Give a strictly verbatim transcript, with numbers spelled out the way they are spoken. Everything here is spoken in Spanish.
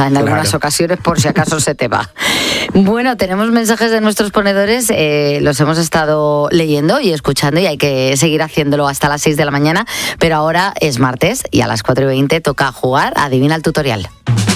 en claro. algunas ocasiones por si acaso se te va. Bueno, tenemos mensajes de nuestros ponedores, eh, los hemos estado leyendo y escuchando y hay que seguir haciéndolo hasta las seis de la mañana, pero ahora es martes y a las cuatro y veinte toca jugar. Adivina el tutorial.